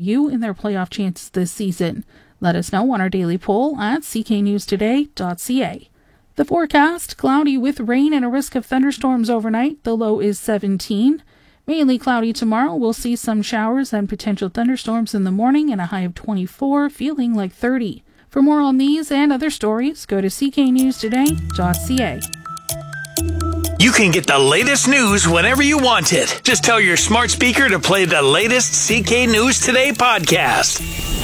you in their playoff chances this season? Let us know on our daily poll at cknewstoday.ca. The forecast, cloudy with rain and a risk of thunderstorms overnight. The low is 17. Mainly cloudy tomorrow. We'll see some showers and potential thunderstorms in the morning and a high of 24, feeling like 30. For more on these and other stories, go to cknewstoday.ca. You can get the latest news whenever you want it. Just tell your smart speaker to play the latest CK News Today podcast.